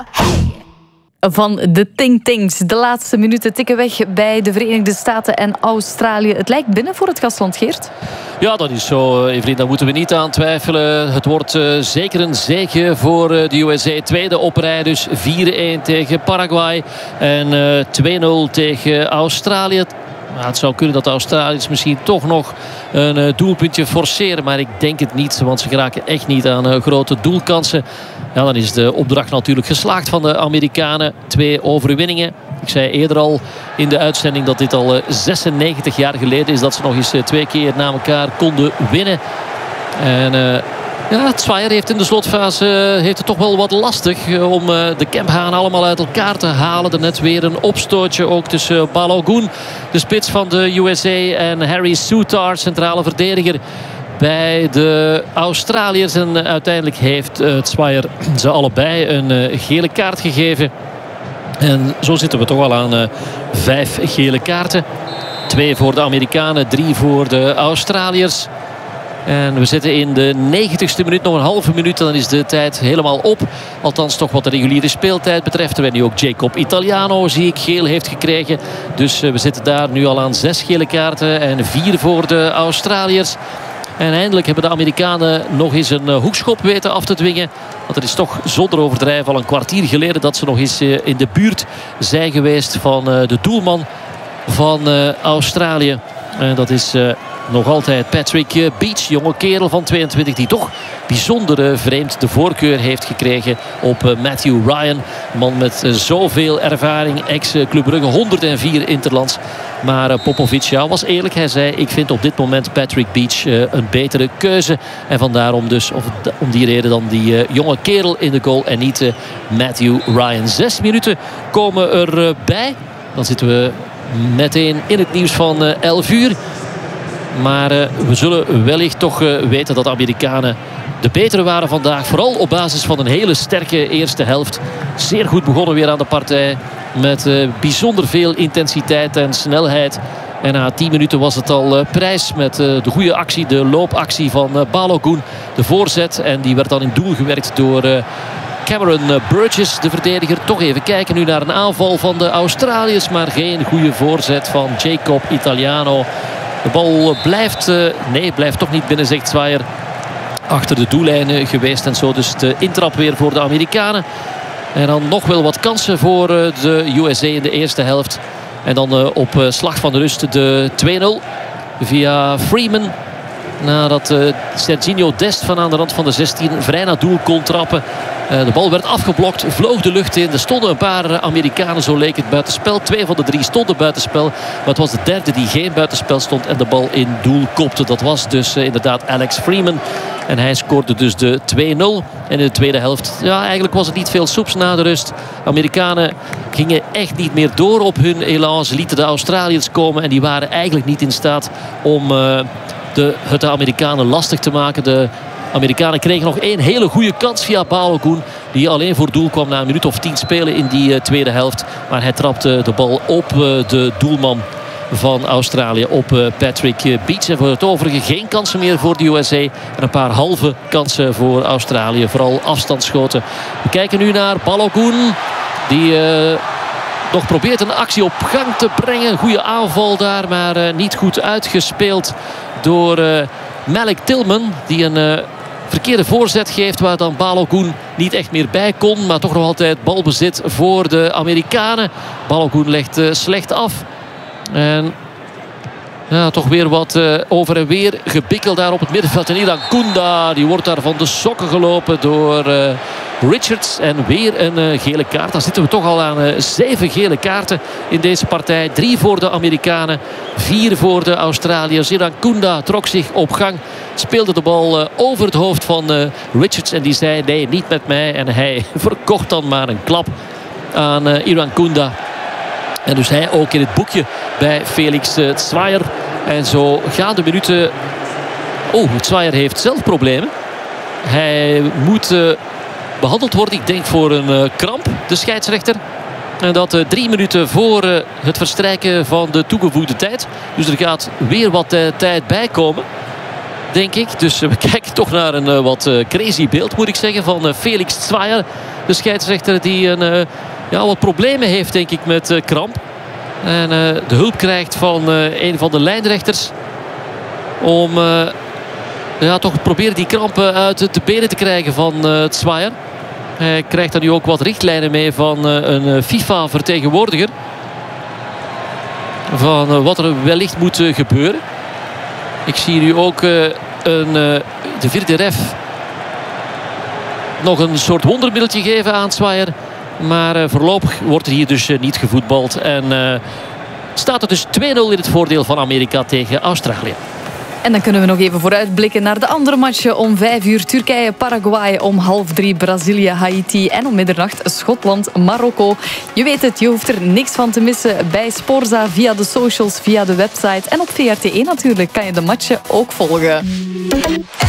Van de Ting Tings. De laatste minuten tikken weg bij de Verenigde Staten en Australië. Het lijkt binnen voor het gastland, Geert. Ja, dat is zo, Evelien. Daar moeten we niet aan twijfelen. Het wordt zeker een zege voor de USA. Tweede op rij, dus 4-1 tegen Paraguay. En 2-0 tegen Australië. Nou, het zou kunnen dat de Australiërs misschien toch nog een doelpuntje forceren. Maar ik denk het niet, want ze geraken echt niet aan grote doelkansen. Ja, dan is de opdracht natuurlijk geslaagd van de Amerikanen. 2 overwinningen. Ik zei eerder al in de uitzending dat dit al 96 jaar geleden is dat ze nog eens 2 keer na elkaar konden winnen. En het Zwaier heeft in de slotfase het toch wel wat lastig om de Kemphaan allemaal uit elkaar te halen. Net weer een opstootje ook tussen Balogun, de spits van de USA, en Harry Souttar, centrale verdediger bij de Australiërs. En uiteindelijk heeft het Zwaier ze allebei een gele kaart gegeven. En zo zitten we toch al aan 5 gele kaarten. 2 voor de Amerikanen, 3 voor de Australiërs. En we zitten in de 90ste minuut, nog een halve minuut. Dan is de tijd helemaal op. Althans toch wat de reguliere speeltijd betreft. Terwijl nu ook Jacob Italiano, zie ik, geel heeft gekregen. Dus we zitten daar nu al aan 6 gele kaarten en 4 voor de Australiërs. En eindelijk hebben de Amerikanen nog eens een hoekschop weten af te dwingen. Want het is toch zonder overdrijven al een kwartier geleden dat ze nog eens in de buurt zijn geweest van de doelman van Australië. En dat is nog altijd Patrick Beach, jonge kerel van 22, die toch bijzonder vreemd de voorkeur heeft gekregen op Matthew Ryan. Een man met zoveel ervaring, ex-Club Brugge, 104 interlands. Maar Popovic was eerlijk. Hij zei, ik vind op dit moment Patrick Beach een betere keuze. En vandaarom dus, om die reden dan die jonge kerel in de goal en niet Matthew Ryan. 6 minuten komen erbij. Dan zitten we meteen in het nieuws van 11 uur. Maar we zullen wellicht toch weten dat de Amerikanen de betere waren vandaag. Vooral op basis van een hele sterke eerste helft. Zeer goed begonnen weer aan de partij. Met bijzonder veel intensiteit en snelheid. En na 10 minuten was het al prijs met de goede actie. De loopactie van Balogun. De voorzet. En die werd dan in doel gewerkt door Cameron Burgess, de verdediger. Toch even kijken nu naar een aanval van de Australiërs. Maar geen goede voorzet van Jacob Italiano. De bal blijft toch niet binnen, zegt Zwaier. Achter de doellijnen geweest en zo. Dus de intrap weer voor de Amerikanen. En dan nog wel wat kansen voor de USA in de eerste helft. En dan op slag van de rust de 2-0 via Freeman. Nadat Serginho Dest van aan de rand van de 16 vrij naar doel kon trappen. De bal werd afgeblokt, vloog de lucht in. Er stonden een paar Amerikanen, zo leek het, buitenspel. 2 van de 3 stonden buitenspel. Maar het was de derde die geen buitenspel stond en de bal in doel kopte. Dat was dus inderdaad Alex Freeman. En hij scoorde dus de 2-0. En in de tweede helft, ja, eigenlijk was het niet veel soeps na de rust. De Amerikanen gingen echt niet meer door op hun elan. Ze lieten de Australiërs komen en die waren eigenlijk niet in staat om het de Amerikanen lastig te maken. De Amerikanen kregen nog 1 hele goede kans via Balogun, die alleen voor doel kwam na een minuut of 10 spelen in die tweede helft. Maar hij trapte de bal op de doelman van Australië, op Patrick Beach. En voor het overige geen kansen meer voor de USA. En een paar halve kansen voor Australië. Vooral afstandsschoten. We kijken nu naar Balogun, die nog probeert een actie op gang te brengen. Goede aanval daar, maar niet goed uitgespeeld door Malik Tillman, die een verkeerde voorzet geeft waar dan Balogun niet echt meer bij kon. Maar toch nog altijd balbezit voor de Amerikanen. Balogun legt slecht af. En ja, toch weer wat over en weer gebikkeld daar op het middenveld. En Iran Kunda, die wordt daar van de sokken gelopen door Richards. En weer een gele kaart. Dan zitten we toch al aan 7 gele kaarten in deze partij. 3 voor de Amerikanen, 4 voor de Australiërs. Iran Kunda trok zich op gang. Speelde de bal over het hoofd van Richards. En die zei, nee, niet met mij. En hij verkocht dan maar een klap aan Iran Kunda. En dus hij ook in het boekje bij Felix Zwaier. En zo gaan de minuten. Zwaier heeft zelf problemen. Hij moet behandeld worden, ik denk voor een kramp, de scheidsrechter. En dat 3 minuten voor het verstrijken van de toegevoegde tijd. Dus er gaat weer wat tijd bij komen. denk ik. Dus we kijken toch naar een wat crazy beeld, moet ik zeggen, van Felix Zweier. De scheidsrechter die wat problemen heeft, denk ik, met kramp. En de hulp krijgt van een van de lijnrechters om toch proberen die krampen uit de benen te krijgen van Zweier. Hij krijgt dan nu ook wat richtlijnen mee van een FIFA-vertegenwoordiger. Van wat er wellicht moet gebeuren. Ik zie nu ook de vierde ref nog een soort wondermiddeltje geven aan Zweier. Maar voorlopig wordt er hier dus niet gevoetbald. En staat er dus 2-0 in het voordeel van Amerika tegen Australië. En dan kunnen we nog even vooruitblikken naar de andere matchen. Om 5 uur Turkije-Paraguay, om 2:30 Brazilië-Haiti en om middernacht Schotland-Marokko. Je weet het, je hoeft er niks van te missen bij Sporza via de socials, via de website. En op VRT1 natuurlijk kan je de matchen ook volgen.